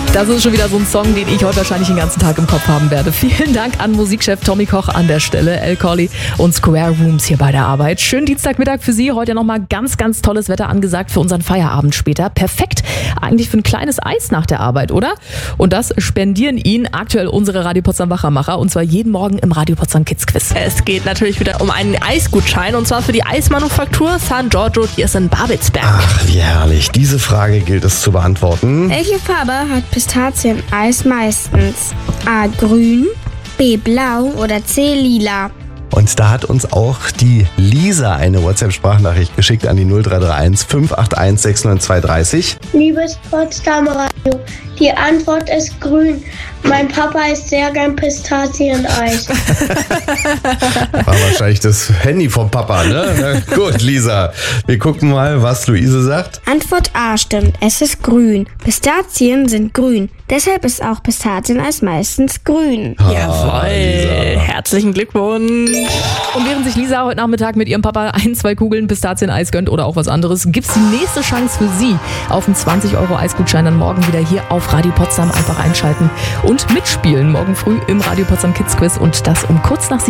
Das ist schon wieder so ein Song, den ich heute wahrscheinlich den ganzen Tag im Kopf haben werde. Vielen Dank an Musikchef Tommy Koch an der Stelle, El Corley und Square Rooms hier bei der Arbeit. Schönen Dienstagmittag für Sie. Heute nochmal ganz, ganz tolles Wetter angesagt für unseren Feierabend später. Perfekt eigentlich für ein kleines Eis nach der Arbeit, oder? Und das spendieren Ihnen aktuell unsere Radio Potsdam Wachermacher und zwar jeden Morgen im Radio Potsdam Kids Quiz. Es geht natürlich wieder um einen Eisgutschein und zwar für die Eismanufaktur San Giorgio, die ist in Babelsberg. Ach, wie herrlich. Diese Frage gilt es zu beantworten. Welche Farbe hat Pistazieneis meistens? A. grün, B. blau oder C. lila? Und da hat uns auch die Lisa eine WhatsApp-Sprachnachricht geschickt an die 0331 581 69230. Liebes Potsdamer Radio, die Antwort ist grün. Mein Papa isst sehr gern Pistazieneis. War wahrscheinlich das Handy vom Papa, ne? Na gut, Lisa. Wir gucken mal, was Luise sagt. Antwort A stimmt, es ist grün. Pistazien sind grün. Deshalb ist auch Pistazieneis meistens grün. Jawohl, Lisa. herzlichen Glückwunsch. Und während sich Lisa heute Nachmittag mit ihrem Papa 1-2 Kugeln Pistazieneis gönnt oder auch was anderes, gibt's die nächste Chance für Sie auf einen 20 € Eisgutschein dann morgen wieder hier auf Radio Potsdam. Einfach einschalten und mitspielen morgen früh im Radio Potsdam Kids Quiz und das um kurz nach 7.